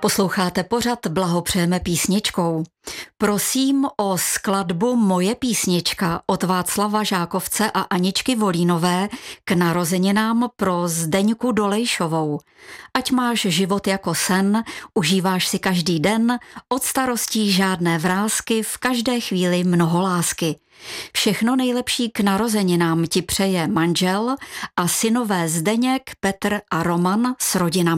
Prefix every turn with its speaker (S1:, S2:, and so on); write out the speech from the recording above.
S1: Posloucháte pořad Blahopřejeme písničkou. Prosím o skladbu Moje písnička od Václava Žákovce a Aničky Volínové k narozeninám pro Zdeňku Dolejšovou. Ať máš život jako sen, užíváš si každý den, od starostí žádné vrásky, v každé chvíli mnoho lásky. Všechno nejlepší k narozeninám ti přeje manžel a synové Zdeněk, Petr a Roman s rodinami.